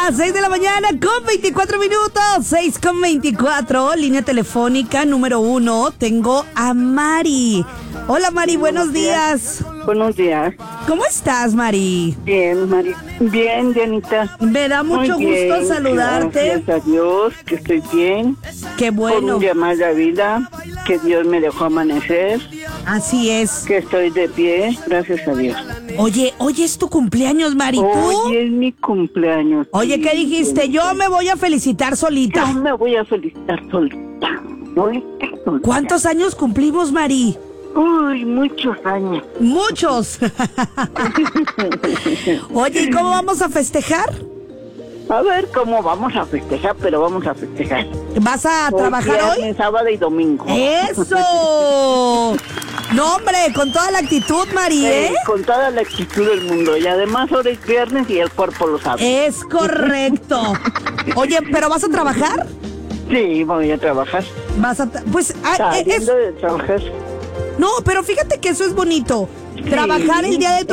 las 6 de la mañana con 24 minutos. 6 con 24. Línea telefónica número 1. Tengo a Mari. Hola, Mari, buenos días. Buenos días. ¿Cómo estás, Mari? Bien, Mari. Bien, Dianita. Me da mucho gusto saludarte. Gracias a Dios, que estoy bien. Qué Por bueno. un día más de vida, que Dios me dejó amanecer, Así es. que estoy de pie, gracias a Dios. Oye, hoy es tu cumpleaños, Mari. ¿Tú? Hoy es mi cumpleaños. Oye, ¿qué dijiste? Yo me voy a felicitar solita. Yo me voy a felicitar solita. ¿Cuántos años cumplimos, Mari? Uy, muchos años. Muchos. Oye, ¿y cómo vamos a festejar? A ver cómo vamos a festejar, pero vamos a festejar. ¿Vas a trabajar hoy? Viernes, sábado y domingo. ¡Eso! No, hombre, con toda la actitud, Mari, ¿eh? Con toda la actitud del mundo. Y además ahora es viernes y el cuerpo lo sabe. Es correcto. Oye, ¿pero vas a trabajar? Sí, voy a trabajar. Pues, Saliendo de trabajar. no, pero fíjate que eso es bonito. Trabajar el día de tu